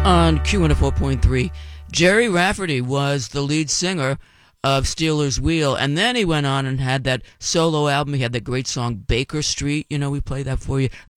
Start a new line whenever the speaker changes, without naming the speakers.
On Q104.3, Jerry Rafferty was the lead singer of Stealers Wheel, and then he went on and had that solo album. He had that great song Baker Street. You know, we played that for you.